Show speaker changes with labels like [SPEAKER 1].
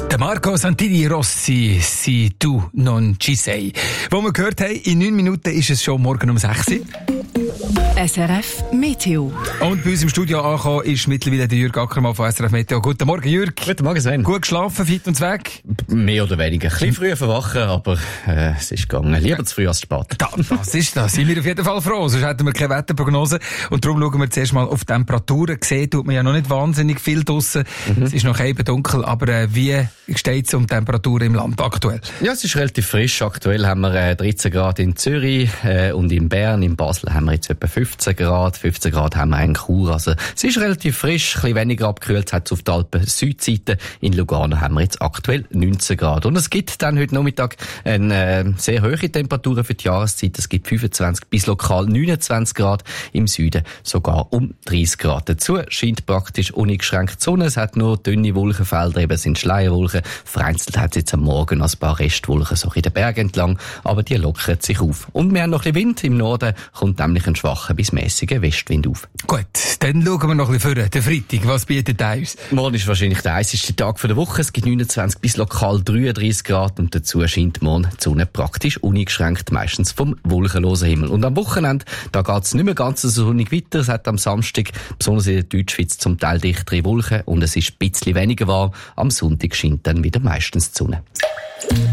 [SPEAKER 1] Der Marco Santini Rossi, «Si tu non ci sei». Wo wir gehört haben, in 9 Minuten ist es schon morgen um 6 Uhr.
[SPEAKER 2] SRF Meteo.
[SPEAKER 1] Und bei uns im Studio angekommen ist mittlerweile der Jürg Ackermann von SRF Meteo. Guten Morgen, Jürg.
[SPEAKER 3] Guten Morgen, Sven.
[SPEAKER 1] Gut geschlafen, fit und weg?
[SPEAKER 3] Mehr oder weniger. Ein bisschen früh verwachen, aber es ist gegangen. Lieber zu früh als zu spät.
[SPEAKER 1] Das ist das. Sind wir auf jeden Fall froh, sonst hätten wir keine Wetterprognose. Und darum schauen wir zuerst mal auf die Temperaturen. Gesehen tut man ja noch nicht wahnsinnig viel draussen. Es ist noch eben dunkel, aber wie steht es um die Temperaturen im Land aktuell?
[SPEAKER 3] Ja, es ist relativ frisch. Aktuell haben wir 13 Grad in Zürich und in Bern. In Basel haben wir jetzt etwa 15 Grad. 15 Grad haben wir in Chur. Also es ist relativ frisch, ein bisschen weniger abgekühlt hat es auf der Alpen-Südseite. In Lugano haben wir jetzt aktuell 19 Grad. Und es gibt dann heute Nachmittag eine sehr hohe Temperatur für die Jahreszeit. Es gibt 25 bis lokal 29 Grad. Im Süden sogar um 30 Grad. Dazu scheint praktisch uneingeschränkt die Sonne. Es hat nur dünne Wolkenfelder, eben sind Schleierwolken. Vereinzelt hat es jetzt am Morgen ein paar Restwolken so in den Bergen entlang, aber die lockern sich auf. Und wir haben noch ein bisschen Wind. Im Norden kommt nämlich ein schwacher bis mäßiger Westwind auf.
[SPEAKER 1] Gut, dann schauen wir noch ein bisschen vor. Der Freitag, was bietet er uns?
[SPEAKER 3] Morgen ist wahrscheinlich der heißeste Tag der Woche. Es gibt 29 bis lokal 33 Grad und dazu scheint morgen die Sonne praktisch uneingeschränkt, meistens vom wolkenlosen Himmel. Und am Wochenende, da geht es nicht mehr ganz so sonnig weiter. Es hat am Samstag, besonders in der Deutschschweiz, zum Teil dichtere Wolken und es ist ein bisschen weniger warm. Am Sonntag scheint dann wieder meistens die Sonne.